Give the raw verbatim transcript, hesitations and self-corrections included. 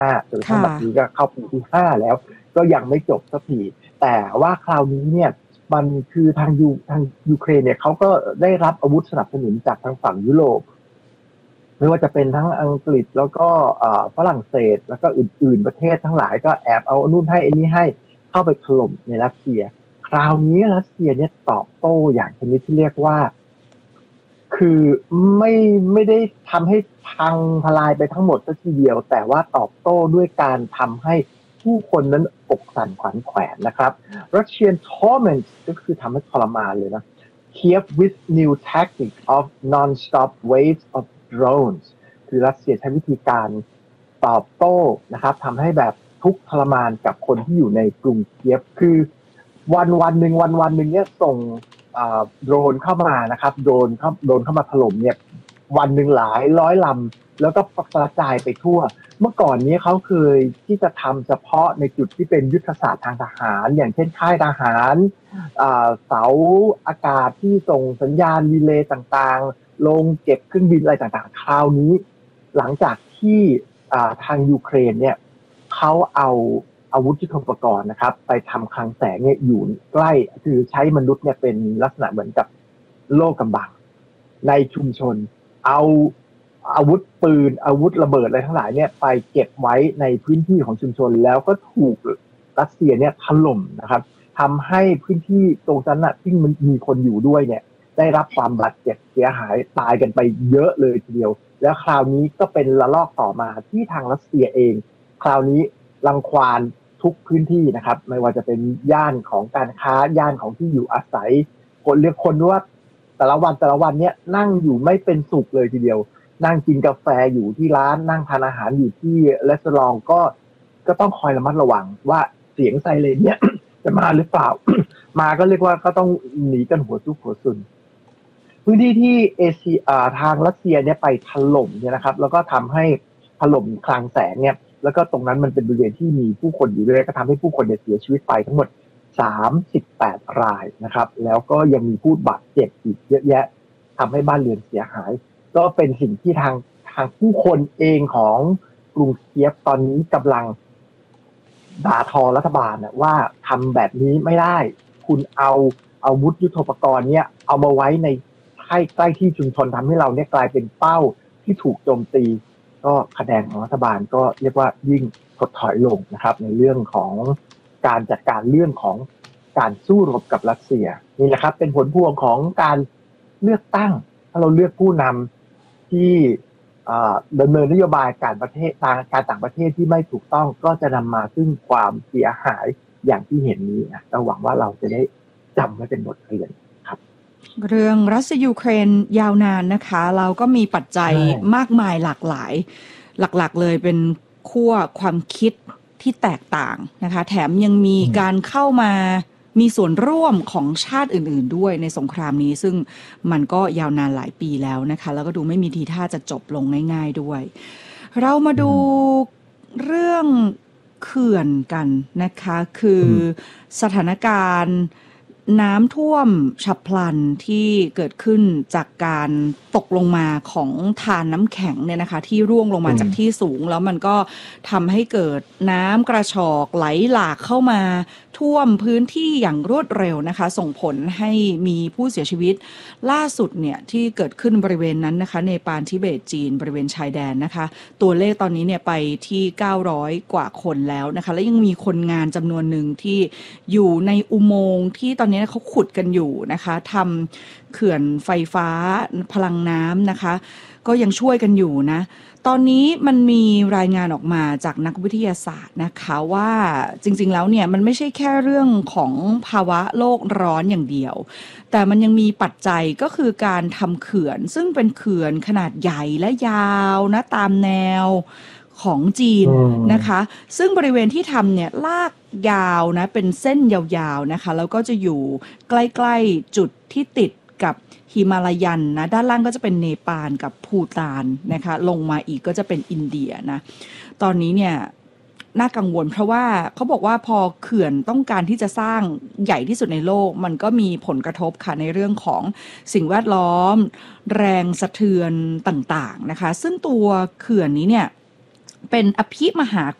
ห้าจนทั้งบัดนี้ก็เข้าปีที่ห้าแล้วก็ยังไม่จบสักทีแต่ว่าคราวนี้เนี่ยมันคือทางยูทางยูเครนเนี่ยเขาก็ได้รับอาวุธสนับสนุนจากทางฝั่งยุโรปไม่ว่าจะเป็นทั้งอังกฤษแล้วก็ฝรั่งเศสแล้วก็อื่นๆประเทศทั้งหลายก็แอบเอานู่นให้อันนี้ให้เข้าไปถล่มในรัสเซียคราวนี้รัสเซียเนี่ยตอบโต้อย่างชนิดที่เรียกว่าคือไม่ไม่ได้ทำให้พังทลายไปทั้งหมดสักทีเดียวแต่ว่าตอบโต้ด้วยการทำให้ผู้คนนั้นอกสั่นขวัญแขวนนะครับ Russian torment ก็คือทำให้ทรมานเลยนะ Kiev with new tactics of non-stop waves of drones คือรัสเซียใช้วิธีการตอบโต้นะครับทำให้แบบทุกข์ทรมานกับคนที่อยู่ในกรุงเคียฟคือวันวันหนึ่งวันวันหนึ่งเนี่ยส่งโดรนเข้ามานะครับโดรนเข้าโดรนเข้ามาถล่มเนี่ยวันหนึ่งหลายร้อยลำแล้วก็กระจายไปทั่วเมื่อก่อนนี้เขาเคยที่จะทำเฉพาะในจุดที่เป็นยุทธศาสตร์ทางทหารอย่างเช่นค่ายทหารเสาอากาศที่ส่งสัญญาณรีเลย์ต่างๆลงเก็บเครื่องบินอะไรต่างๆคราวนี้หลังจากที่ทางยูเครนเนี่ยเขาเอาอาวุธยุทโธปกรณ์นะครับไปทำคลังแสงเนี่ยอยู่ใกล้คือใช้มนุษย์เนี่ยเป็นลักษณะเหมือนกับโล่กำบังในชุมชนเอาอาวุธปืนอาวุธระเบิดอะไรทั้งหลายเนี่ยไปเก็บไว้ในพื้นที่ของชุมชนแล้วก็ถูกรัสเซียเนี่ยถล่มนะครับทำให้พื้นที่ตรงนั้นน่ะที่มันมีคนอยู่ด้วยเนี่ยได้รับความบาดเจ็บเสียหายตายกันไปเยอะเลยทีเดียวแล้วคราวนี้ก็เป็นระลอกต่อมาที่ทางรัสเซียเองคราวนี้รังควานทุกพื้นที่นะครับไม่ว่าจะเป็นย่านของการค้าย่านของที่อยู่อาศัยคนเรียกคนว่าแต่ละวันแต่ละวันเนี่ยนั่งอยู่ไม่เป็นสุขเลยทีเดียวนั่งกินกาแฟอยู่ที่ร้านนั่งทานอาหารอยู่ที่รีสอร์ทก็ก็ต้องคอยระมัดระวังว่าเสียงไซเรนเนี่ย จะมาหรือเปล่า มาก็เรียกว่าก็ต้องหนีกันหัวซุกหัวซุนพื้นที่ที่เอเชียทางรัสเซียเนี่ยไปถล่มเนี่ยนะครับแล้วก็ทำให้ถล่มคลังแสงเนี่ยแล้วก็ตรงนั้นมันเป็นบริเวณที่มีผู้คนอยู่ด้วยก็ทำให้ผู้คนเสียชีวิตไปทั้งหมดสามสิบแปดรายนะครับแล้วก็ยังมีผู้บาดเจ็บอีกเยอะแยะทำให้บ้านเรือนเสียหายก็เป็นสิ่งที่ทางทางผู้คนเองของกรุงเคียฟตอนนี้กำลังด่าทอรัฐบาลนะว่าทำแบบนี้ไม่ได้คุณเอาอาวุธยุทโธปกรณ์เนี่ยเอามาไว้ในใกล้ใกล้ที่ชุมชนทำให้เราเนี่ยกลายเป็นเป้าที่ถูกโจมตีก็คะแนนของรัฐบาลก็เรียกว่ายิ่งถดถอยลงนะครับในเรื่องของการจัดการเรื่องของการสู้รบกับรัสเซียนี่แหละครับเป็นผลพวงของการเลือกตั้งถ้าเราเลือกผู้นำที่ดำเนินนโยบายการประเทศทางการต่างประเทศที่ไม่ถูกต้องก็จะนำมาซึ่งความเสียหายอย่างที่เห็นนี้นะเราหวังว่าเราจะได้จำไว้เป็นบทเรียนครับเรื่องรัสเซียยูเครนยาวนานนะคะเราก็มีปัจจัยมากมายหลากหลายหลักๆเลยเป็นขั้วความคิดที่แตกต่างนะคะแถมยังมีการเข้ามามีส่วนร่วมของชาติอื่นๆด้วยในสงครามนี้ซึ่งมันก็ยาวนานหลายปีแล้วนะคะแล้วก็ดูไม่มีทีท่าจะจบลงง่ายๆด้วยเรามาดูเรื่องเขื่อนกันนะคะคือสถานการณ์น้ำท่วมฉับพลันที่เกิดขึ้นจากการตกลงมาของทานน้ำแข็งเนี่ยนะคะที่ร่วงลงมาจากที่สูงแล้วมันก็ทำให้เกิดน้ำกระชอกไหลหลากเข้ามาท่วมพื้นที่อย่างรวดเร็วนะคะส่งผลให้มีผู้เสียชีวิตล่าสุดเนี่ยที่เกิดขึ้นบริเวณนั้นนะคะเนปาลทิเบตจีนบริเวณชายแดนนะคะตัวเลขตอนนี้เนี่ยไปที่เก้าร้อยกว่าคนแล้วนะคะและยังมีคนงานจำนวนหนึ่งที่อยู่ในอุโมงค์ที่ตอนนี้เขาขุดกันอยู่นะคะทำเขื่อนไฟฟ้าพลังน้ำนะคะก็ยังช่วยกันอยู่นะตอนนี้มันมีรายงานออกมาจากนักวิทยาศาสตร์นะคะว่าจริงๆแล้วเนี่ยมันไม่ใช่แค่เรื่องของภาวะโลกร้อนอย่างเดียวแต่มันยังมีปัจจัยก็คือการทำเขื่อนซึ่งเป็นเขื่อนขนาดใหญ่และยาวนะตามแนวของจีนนะคะซึ่งบริเวณที่ทำเนี่ยลากยาวนะเป็นเส้นยาวๆนะคะแล้วก็จะอยู่ใกล้ๆจุดที่ติดกับหิมาลายันนะด้านล่างก็จะเป็นเนปาลกับภูฏานนะคะลงมาอีกก็จะเป็นอินเดียนะตอนนี้เนี่ยน่ากังวลเพราะว่าเขาบอกว่าพอเขื่อนต้องการที่จะสร้างใหญ่ที่สุดในโลกมันก็มีผลกระทบค่ะในเรื่องของสิ่งแวดล้อมแรงสะเทือนต่างๆนะคะซึ่งตัวเขื่อนนี้เนี่ยเป็นอภิมหา